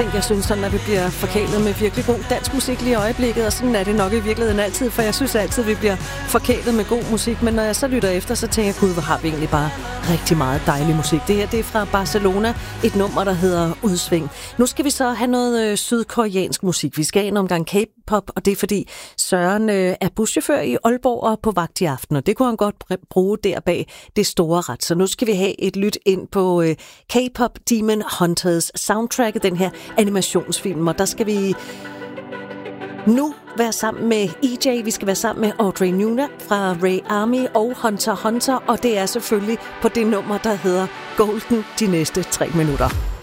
ting, jeg synes sådan, at vi bliver forkælet med virkelig god dansk musik lige i øjeblikket, og sådan er det nok i virkeligheden altid, for jeg synes altid, at vi bliver forkælet med god musik, men når jeg så lytter efter, så tænker jeg, gud, hvor har vi egentlig bare rigtig meget dejlig musik. Det her, det er fra Barcelona, et nummer, der hedder Udsving. Nu skal vi så have noget sydkoreansk musik. Vi skal have en omgang K-pop, og det er fordi Søren er buschauffør i Aalborg og på vagt i aften, og det kunne han godt bruge der bag det store ret. Så nu skal vi have et lyt ind på K-pop Demon Hunters soundtracket, den her animationsfilm, og der skal vi nu være sammen med EJ, vi skal være sammen med Audrey Nuna fra Ray Army og Hunter Hunter, og det er selvfølgelig på det nummer, der hedder Golden de næste 3 minutter.